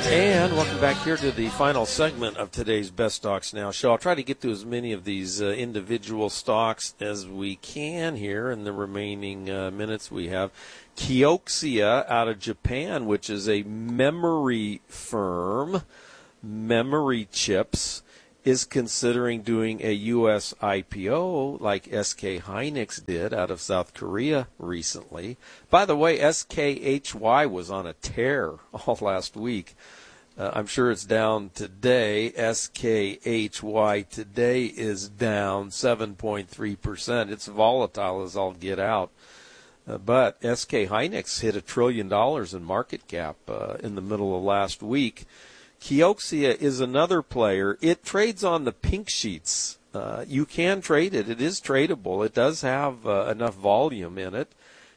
And welcome back here to the final segment of today's Best Stocks Now show. I'll try to get to as many of these individual stocks as we can here in the remaining minutes we have. Kioxia out of Japan, which is a memory firm, memory chips, is considering doing a U.S. IPO like SK Hynix did out of South Korea recently. By the way, SKHY was on a tear all last week. I'm sure it's down today. SKHY today is down 7.3%. It's volatile as all get out. But SK Hynix hit $1 trillion in market cap in the middle of last week. Kioxia is another player. It trades on the pink sheets. You can trade it. It is tradable. It does have enough volume in it.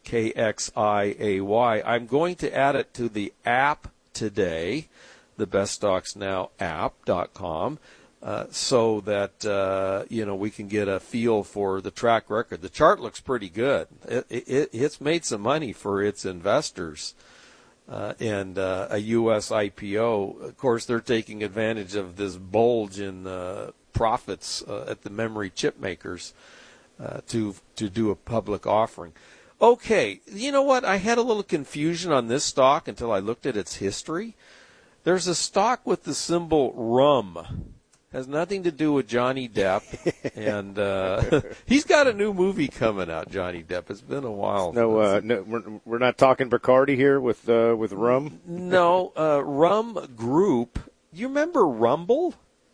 KXIAY. I'm going to add it to the app today, the beststocksnowapp.com, so that we can get a feel for the track record. The chart looks pretty good. It's made some money for its investors. And a U.S. IPO, of course, they're taking advantage of this bulge in profits at the memory chip makers to do a public offering. Okay, you know what? I had a little confusion on this stock until I looked at its history. There's a stock with the symbol RUM. Has nothing to do with Johnny Depp, and he's got a new movie coming out. Johnny Depp. It's been a while. No, we're not talking Bacardi here with rum. No, Rum Group. You remember Rumble?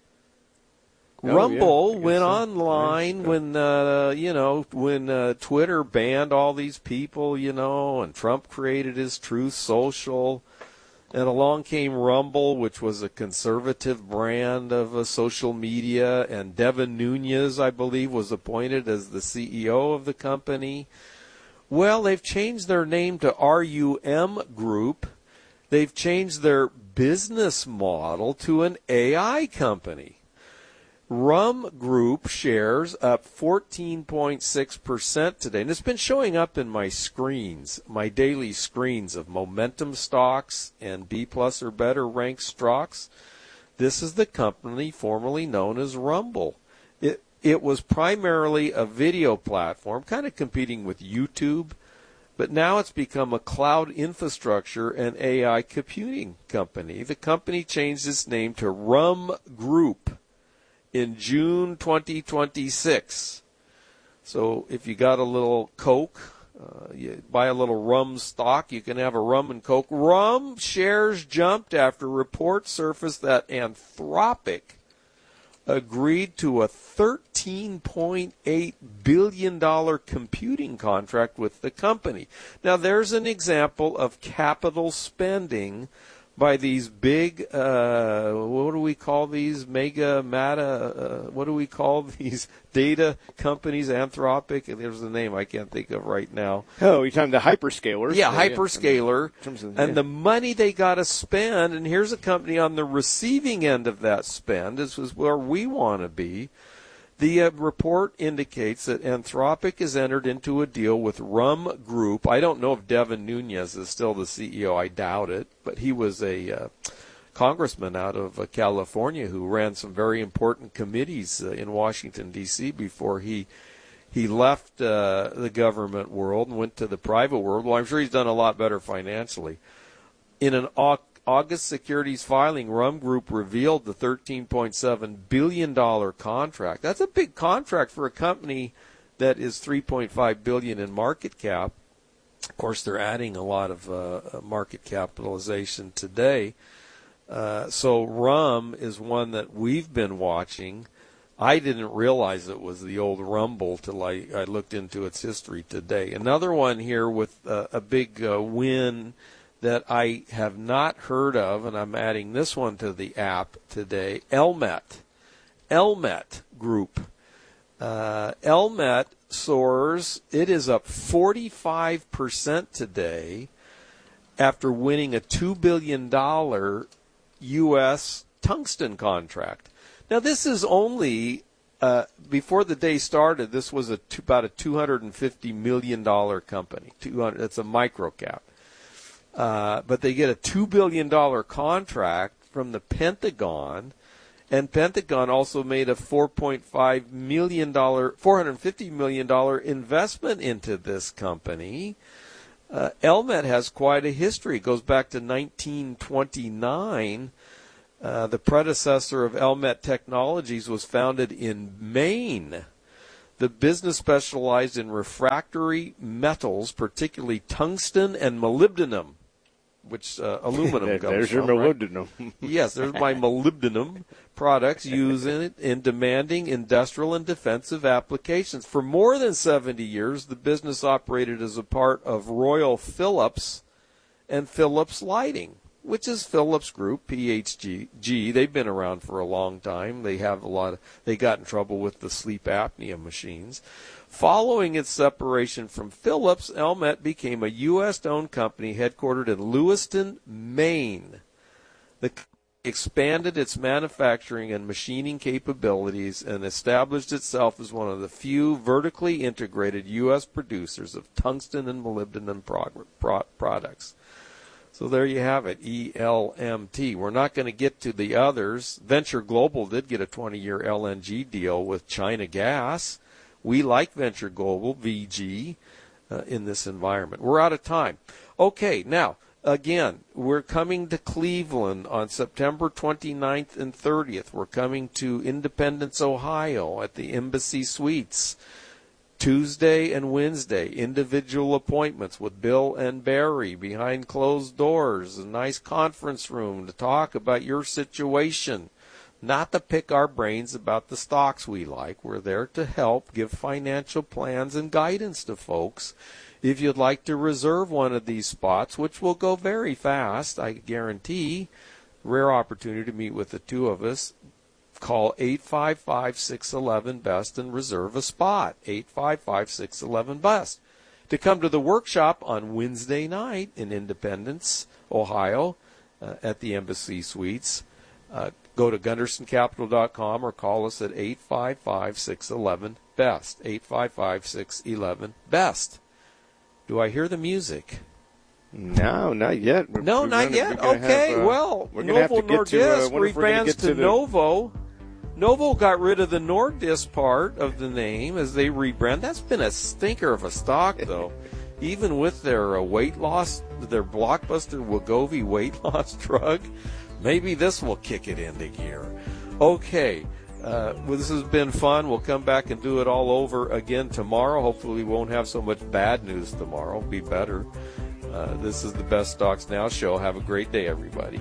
Rumble went online when Twitter banned all these people, and Trump created his Truth Social. And along came Rumble, which was a conservative brand of social media, and Devin Nunes, I believe, was appointed as the CEO of the company. Well, they've changed their name to RUM Group. They've changed their business model to an AI company. RUM Group shares up 14.6% today. And it's been showing up in my screens, my daily screens of momentum stocks and B plus or better ranked stocks. This is the company formerly known as Rumble. It was primarily a video platform, kind of competing with YouTube, but now it's become a cloud infrastructure and AI computing company. The company changed its name to RUM Group in June 2026. So if you got a little Coke, you buy a little rum stock, you can have a rum and Coke. Rum shares jumped after reports surfaced that Anthropic agreed to a $13.8 billion computing contract with the company. Now there's an example of capital spending by these big, what do we call these, what do we call these data companies, Anthropic? There's the name I can't think of right now. Oh, you're talking the hyperscalers? Yeah, hyperscaler. And the money they got to spend, and here's a company on the receiving end of that spend. This is where we want to be. The report indicates that Anthropic has entered into a deal with RUM Group. I don't know if Devin Nunes is still the CEO. I doubt it. But he was a congressman out of California who ran some very important committees in Washington, D.C. before he left the government world and went to the private world. Well, I'm sure he's done a lot better financially. In an August securities filing, RUM Group revealed the $13.7 billion contract. That's a big contract for a company that is $3.5 billion in market cap. Of course, they're adding a lot of market capitalization today. So RUM is one that we've been watching. I didn't realize it was the old Rumble till I looked into its history today. Another one here with a big win that I have not heard of, and I'm adding this one to the app today, Elmet Group. Elmet soars. It is up 45% today after winning a $2 billion U.S. tungsten contract. Now, this is only, before the day started, this was about a $250 million company. It's a micro cap. but they get a $2 billion contract from the Pentagon, and Pentagon also made a $450 million investment into this company. Elmet has quite a history. It goes back to 1929. The predecessor of Elmet Technologies was founded in Maine. The business specialized in refractory metals, particularly tungsten and molybdenum, which aluminum comes there's from. There's your molybdenum. Right? Yes, there's my molybdenum products used in demanding industrial and defensive applications. For more than 70 years, the business operated as a part of Royal Philips and Philips Lighting, which is Philips Group, PHG. They've been around for a long time. They got in trouble with the sleep apnea machines. Following its separation from Philips, Elmet became a U.S.-owned company headquartered in Lewiston, Maine. The company expanded its manufacturing and machining capabilities and established itself as one of the few vertically integrated U.S. producers of tungsten and molybdenum products. So there you have it, ELMT. We're not going to get to the others. Venture Global did get a 20-year LNG deal with China Gas. We like Venture Global, VG, in this environment. We're out of time. Okay, now, again, we're coming to Cleveland on September 29th and 30th. We're coming to Independence, Ohio at the Embassy Suites. Tuesday and Wednesday, individual appointments with Bill and Barry behind closed doors, a nice conference room to talk about your situation. Not to pick our brains about the stocks we like. We're there to help give financial plans and guidance to folks. If you'd like to reserve one of these spots, which will go very fast, I guarantee, rare opportunity to meet with the two of us, call 855-611-BEST and reserve a spot, 855-611-BEST. To come to the workshop on Wednesday night in Independence, Ohio, at the Embassy Suites, go to GundersonCapital.com or call us at 855-611-BEST, 855-611-BEST. Do I hear the music? No, not yet. Not yet? Okay, Novo Nordisk rebrands to Novo. Novo got rid of the Nordisk part of the name as they rebrand. That's been a stinker of a stock, though. Even with their weight loss, their blockbuster Wegovy weight loss drug, maybe this will kick it into gear. Okay, this has been fun. We'll come back and do it all over again tomorrow. Hopefully we won't have so much bad news tomorrow. It'll be better. This is the Best Stocks Now show. Have a great day, everybody.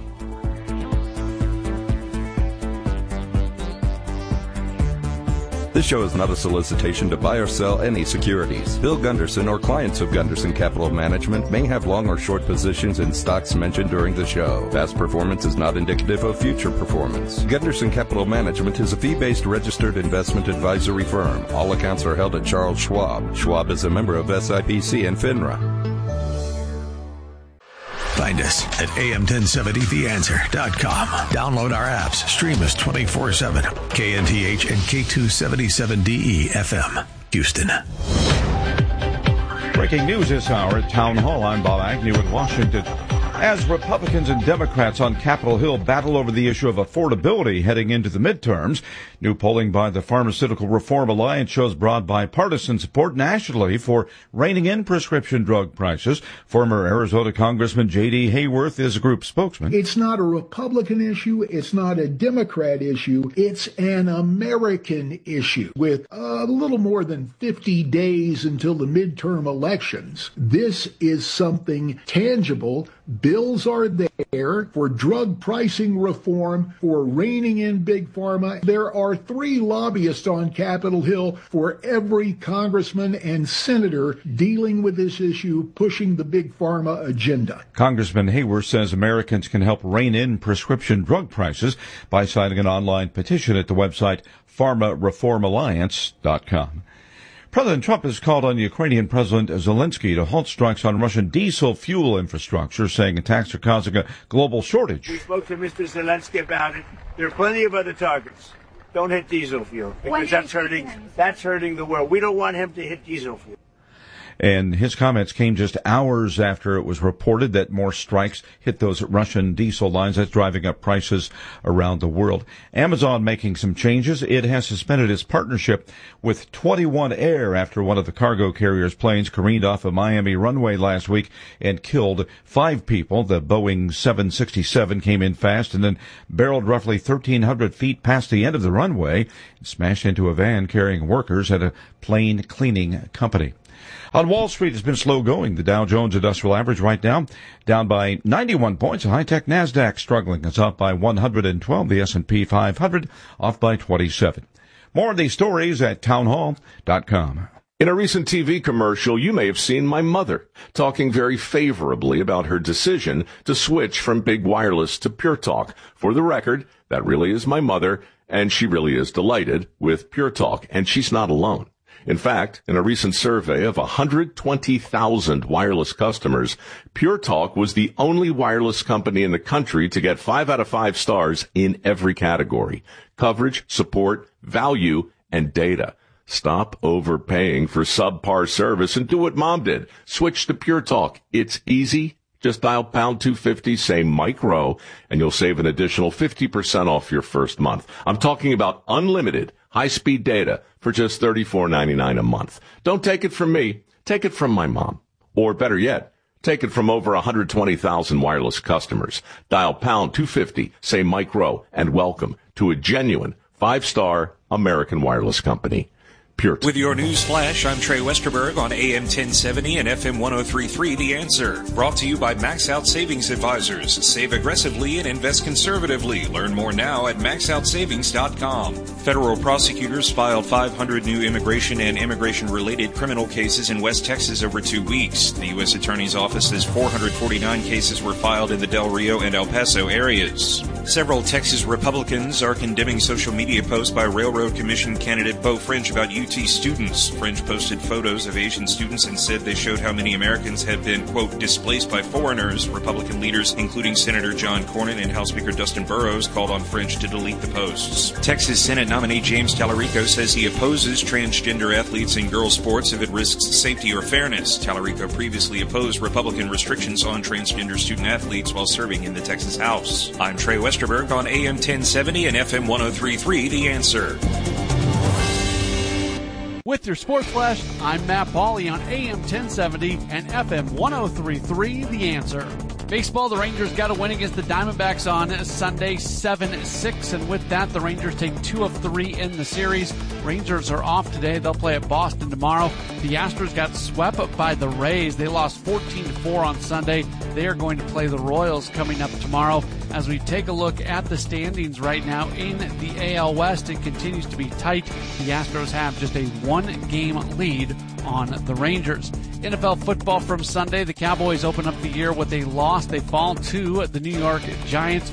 This show is not a solicitation to buy or sell any securities. Bill Gunderson or clients of Gunderson Capital Management may have long or short positions in stocks mentioned during the show. Past performance is not indicative of future performance. Gunderson Capital Management is a fee-based registered investment advisory firm. All accounts are held at Charles Schwab. Schwab is a member of SIPC and FINRA. Find us at am1070theanswer.com. Download our apps. Stream us 24/7. KNTH and K277DE FM, Houston. Breaking news this hour at Town Hall. I'm Bob Agnew in Washington. As Republicans and Democrats on Capitol Hill battle over the issue of affordability heading into the midterms, new polling by the Pharmaceutical Reform Alliance shows broad bipartisan support nationally for reining in prescription drug prices. Former Arizona Congressman J.D. Hayworth is a group spokesman. It's not a Republican issue. It's not a Democrat issue. It's an American issue. With a little more than 50 days until the midterm elections, this is something tangible. Bills are there for drug pricing reform, for reining in big pharma. There are 3 lobbyists on Capitol Hill for every congressman and senator dealing with this issue, pushing the big pharma agenda. Congressman Hayworth says Americans can help rein in prescription drug prices by signing an online petition at the website pharmareformalliance.com. President Trump has called on Ukrainian President Zelensky to halt strikes on Russian diesel fuel infrastructure, saying attacks are causing a global shortage. We spoke to Mr. Zelensky about it. There are plenty of other targets. Don't hit diesel fuel, because that's hurting the world. We don't want him to hit diesel fuel. And his comments came just hours after it was reported that more strikes hit those Russian diesel lines. That's driving up prices around the world. Amazon making some changes. It has suspended its partnership with 21 Air after one of the cargo carrier's planes careened off a Miami runway last week and killed 5 people. The Boeing 767 came in fast and then barreled roughly 1,300 feet past the end of the runway and smashed into a van carrying workers at a plane cleaning company. On Wall Street, it's been slow going. The Dow Jones Industrial Average right now down by 91 points. The high-tech NASDAQ struggling. It's up by 112. The S&P 500 off by 27. More of these stories at townhall.com. In a recent TV commercial, you may have seen my mother talking very favorably about her decision to switch from big wireless to Pure Talk. For the record, that really is my mother, and she really is delighted with Pure Talk, and she's not alone. In fact, in a recent survey of 120,000 wireless customers, Pure Talk was the only wireless company in the country to get 5 out of 5 stars in every category: coverage, support, value, and data. Stop overpaying for subpar service and do what Mom did. Switch to Pure Talk. It's easy. Just dial pound 250, say Mike Rowe, and you'll save an additional 50% off your first month. I'm talking about unlimited high-speed data for just $34.99 a month. Don't take it from me. Take it from my mom. Or better yet, take it from over 120,000 wireless customers. Dial pound 250, say Mike Rowe, and welcome to a genuine 5-star American wireless company. Pure. With your news flash, I'm Trey Westerberg on AM 1070 and FM 103.3 The Answer. Brought to you by Max Out Savings Advisors. Save aggressively and invest conservatively. Learn more now at maxoutsavings.com. Federal prosecutors filed 500 new immigration and immigration-related criminal cases in West Texas over 2 weeks. The U.S. Attorney's Office says 449 cases were filed in the Del Rio and El Paso areas. Several Texas Republicans are condemning social media posts by Railroad Commission candidate Beau French about UT students. French posted photos of Asian students and said they showed how many Americans have been, quote, displaced by foreigners. Republican leaders, including Senator John Cornyn and House Speaker Dustin Burrows, called on French to delete the posts. Texas Senate nominee James Tallarico says he opposes transgender athletes in girls' sports if it risks safety or fairness. Tallarico previously opposed Republican restrictions on transgender student athletes while serving in the Texas House. I'm Trey Westerberg on AM 1070 and FM 103.3 The Answer. With your Sports Flash, I'm Matt Pauley on AM 1070 and FM 103.3 The Answer. Baseball, the Rangers got a win against the Diamondbacks on Sunday, 7-6, and with that, the Rangers take 2 of 3 in the series. Rangers are off today. They'll play at Boston tomorrow. The Astros got swept by the Rays. They lost 14-4 on Sunday. They are going to play the Royals coming up tomorrow. As we take a look at the standings right now in the AL West, it continues to be tight. The Astros have just a 1-game lead on the Rangers. NFL football from Sunday, the Cowboys open up the year with a loss. They fall to the New York Giants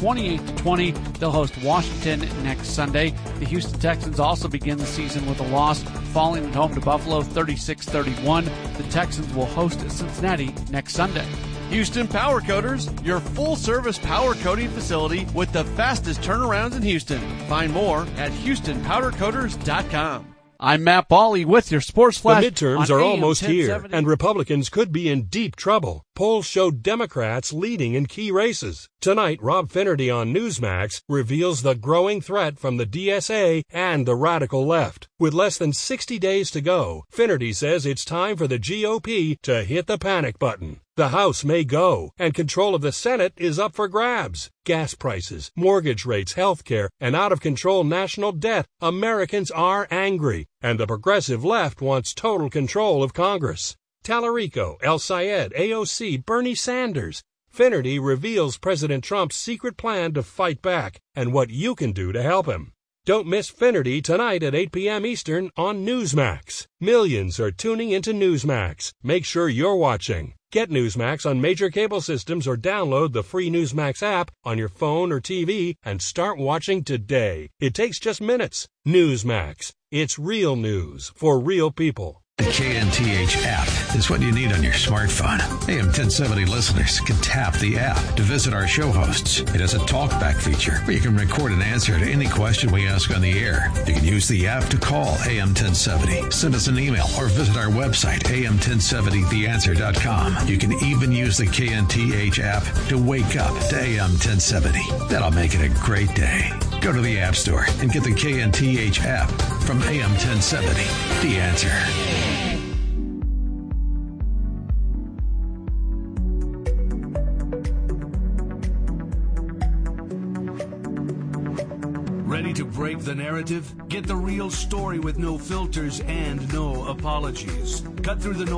28-20. They'll host Washington next Sunday. The Houston Texans also begin the season with a loss, falling at home to Buffalo 36-31. The Texans will host Cincinnati next Sunday. Houston Power Coaters, your full-service power coating facility with the fastest turnarounds in Houston. Find more at HoustonPowderCoaters.com. I'm Matt Pauley with your Sports Flash. The midterms are almost here, and Republicans could be in deep trouble. Polls show Democrats leading in key races. Tonight, Rob Finnerty on Newsmax reveals the growing threat from the DSA and the radical left. With less than 60 days to go, Finnerty says it's time for the GOP to hit the panic button. The House may go, and control of the Senate is up for grabs. Gas prices, mortgage rates, health care, and out-of-control national debt. Americans are angry, and the progressive left wants total control of Congress. Tallarico, El Sayed, AOC, Bernie Sanders. Finnerty reveals President Trump's secret plan to fight back and what you can do to help him. Don't miss Finnerty tonight at 8 p.m. Eastern on Newsmax. Millions are tuning into Newsmax. Make sure you're watching. Get Newsmax on major cable systems or download the free Newsmax app on your phone or TV and start watching today. It takes just minutes. Newsmax. It's real news for real people. The KNTH app is what you need on your smartphone. AM 1070 listeners can tap the app to visit our show hosts. It has a talkback feature where you can record an answer to any question we ask on the air. You can use the app to call AM 1070, send us an email, or visit our website, am1070theanswer.com. You can even use the KNTH app to wake up to AM 1070. That'll make it a great day. Go to the App Store and get the KNTH app from AM 1070, The Answer. Ready to break the narrative? Get the real story with no filters and no apologies. Cut through the noise.